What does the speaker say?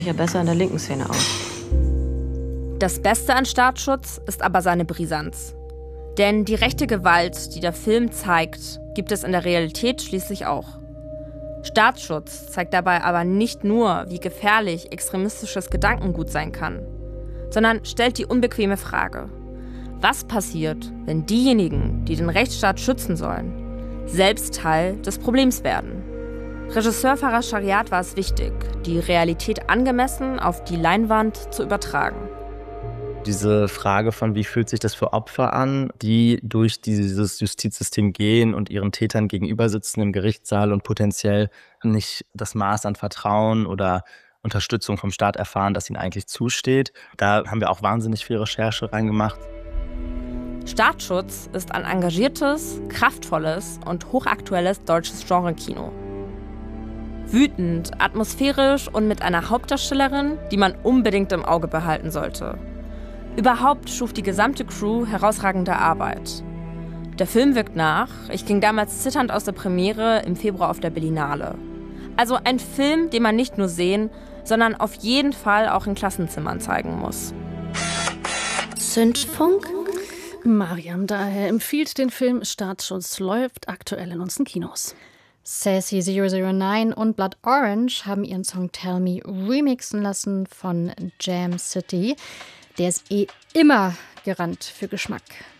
ja besser in der linken Szene aus. Das Beste an Staatsschutz ist aber seine Brisanz. Denn die rechte Gewalt, die der Film zeigt, gibt es in der Realität schließlich auch. Staatsschutz zeigt dabei aber nicht nur, wie gefährlich extremistisches Gedankengut sein kann, sondern stellt die unbequeme Frage: Was passiert, wenn diejenigen, die den Rechtsstaat schützen sollen, selbst Teil des Problems werden? Regisseur Farhad Shariat war es wichtig, die Realität angemessen auf die Leinwand zu übertragen. Diese Frage von, wie fühlt sich das für Opfer an, die durch dieses Justizsystem gehen und ihren Tätern gegenüber sitzen im Gerichtssaal und potenziell nicht das Maß an Vertrauen oder Unterstützung vom Staat erfahren, das ihnen eigentlich zusteht. Da haben wir auch wahnsinnig viel Recherche reingemacht. Staatsschutz ist ein engagiertes, kraftvolles und hochaktuelles deutsches Genre-Kino. Wütend, atmosphärisch und mit einer Hauptdarstellerin, die man unbedingt im Auge behalten sollte. Überhaupt schuf die gesamte Crew herausragende Arbeit. Der Film wirkt nach. Ich ging damals zitternd aus der Premiere im Februar auf der Berlinale. Also ein Film, den man nicht nur sehen, sondern auf jeden Fall auch in Klassenzimmern zeigen muss. Zündfunk? Mariam daher empfiehlt den Film Staatsschutz, läuft aktuell in unseren Kinos. Sassy 009 und Blood Orange haben ihren Song Tell Me remixen lassen von Jam City. Der ist immer gerannt für Geschmack.